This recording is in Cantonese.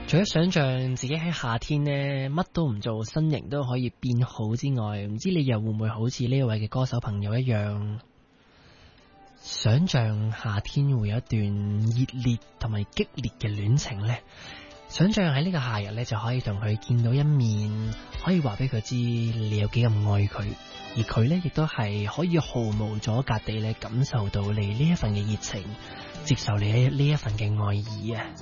除咗想象自己喺夏天呢，乜都唔做，身形都可以變好之外，唔知你又會唔會好似呢位嘅歌手朋友一樣，想象夏天會有一段熱烈同埋激烈嘅戀情呢？想象喺呢個夏日呢，就可以同佢見到一面，可以話俾佢知你有幾咁愛佢，而佢呢亦都係可以毫無阻隔地呢感受到你呢一份嘅熱情，接受你呢一份嘅愛意啊！